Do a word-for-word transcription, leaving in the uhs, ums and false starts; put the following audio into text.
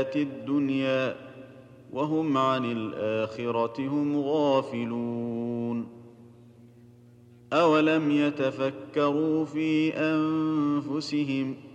الدنيا وهم عن الآخرة هم غافلون أولم يتفكروا في أنفسهم